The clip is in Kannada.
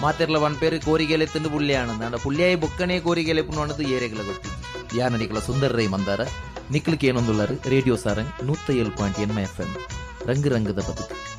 ಮಾತೆರ್ಲ ಒಂದ್ ಪೇರು ಕೋರಿಗೆಲೆತ್ತಂದು ಪುಳ್ಳಿ ಆನಂದ ಪುಳ್ಳಿಯಾಯಿ ಬೊಕ್ಕನೇ ಕೋರಿಗೆಲೆಪ್ಪು ಅನ್ನೋದು ಏರೆಗಳ ಗೊತ್ತಿದ್ದು ಯಾನ ನಿಕಲ ಸುಂದರ ರೈ ಮಂದಾರ ನಿಕ್ಲಿಕ್ಕೆ ಏನೊಂದುಳ್ಳರು ರೇಡಿಯೋ ಸಾರಂಗ್ 107.8 FM ರಂಗು ರಂಗದ ಬದುಕು.